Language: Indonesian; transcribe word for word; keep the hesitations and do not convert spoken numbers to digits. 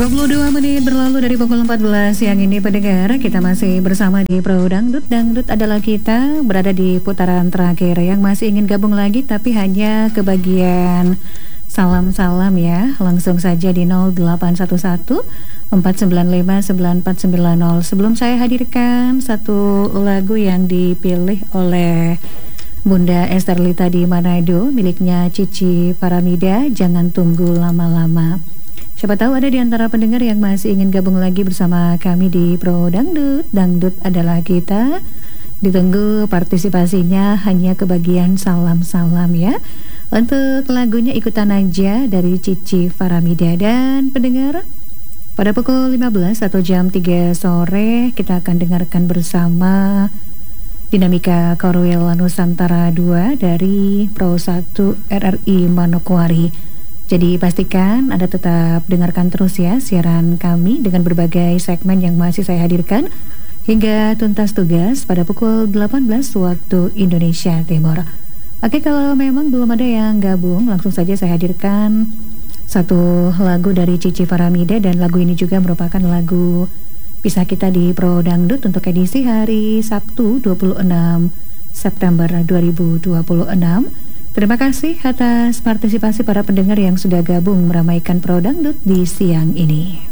dua puluh dua menit berlalu dari pukul empat belas siang ini pendengar, kita masih bersama di Pro Dangdut. Dangdut adalah kita berada di putaran terakhir. Yang masih ingin gabung lagi tapi hanya kebagian salam-salam ya, langsung saja di nol delapan satu satu empat sembilan lima sembilan empat sembilan nol. Sebelum saya hadirkan satu lagu yang dipilih oleh Bunda Esterlita di Manado, miliknya Cici Paramida, Jangan Tunggu Lama-Lama. Siapa tahu ada di antara pendengar yang masih ingin gabung lagi bersama kami di Pro Dangdut. Dangdut adalah kita. Ditunggu partisipasinya, hanya kebagian salam-salam ya. Untuk lagunya ikutan aja dari Cici Faramida. Dan pendengar, pada pukul lima belas atau jam tiga sore kita akan dengarkan bersama Dinamika Korwil Nusantara dua dari Pro satu R R I Manokwari. Jadi pastikan Anda tetap dengarkan terus ya siaran kami dengan berbagai segmen yang masih saya hadirkan hingga tuntas tugas pada pukul delapan belas waktu Indonesia Timur. Oke, kalau memang belum ada yang gabung, langsung saja saya hadirkan satu lagu dari Cici Faramida, dan lagu ini juga merupakan lagu pisah kita di Pro Dangdut untuk edisi hari Sabtu dua puluh enam September dua ribu dua puluh enam. Terima kasih atas partisipasi para pendengar yang sudah gabung meramaikan Pro Dangdut di siang ini.